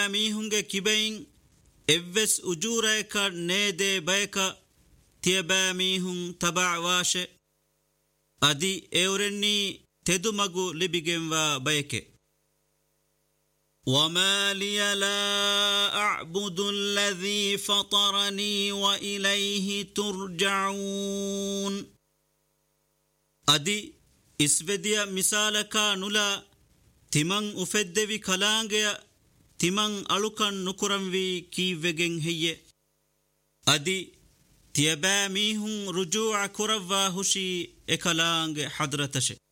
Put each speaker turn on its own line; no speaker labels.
mihunge kibain evves ujureka nede bayka tiaba mihun tabawashe adi eurenni tedumagu libigenwa bayke وما لي لا أعبد الذي فطرني وإليه ترجعون أدي إسفديا مثالك نلا تمن أفدوي كلانجيا تمن ألوكن نكرموي كيفجن هي أدي تيباميهم رجوع كروا هشي إكلانج حضرتش